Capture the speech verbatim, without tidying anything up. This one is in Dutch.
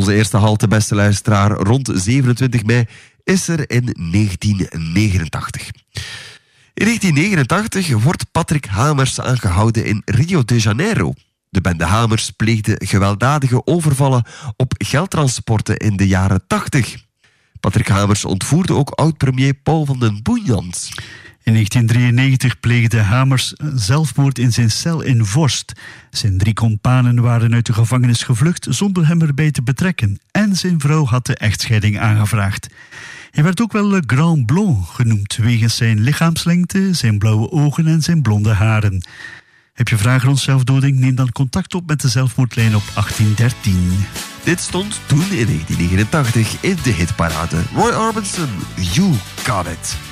Onze eerste halte, beste luisteraar, rond zevenentwintig mei, is er in negentien negenentachtig. In negentien negenentachtig wordt Patrick Hamers aangehouden in Rio de Janeiro. De bende Hamers pleegde gewelddadige overvallen op geldtransporten in de jaren tachtig. Patrick Hamers ontvoerde ook oud-premier Paul van den Boeynant. In negentien drieënnegentig pleegde Hamers zelfmoord in zijn cel in Vorst. Zijn drie companen waren uit de gevangenis gevlucht zonder hem erbij te betrekken. En zijn vrouw had de echtscheiding aangevraagd. Hij werd ook wel Le Grand Blond genoemd, wegens zijn lichaamslengte, zijn blauwe ogen en zijn blonde haren. Heb je vragen rond zelfdoding? Neem dan contact op met de zelfmoordlijn op achttien dertien. Dit stond toen in negentien negenentachtig in de hitparade. Roy Orbison, You Got It.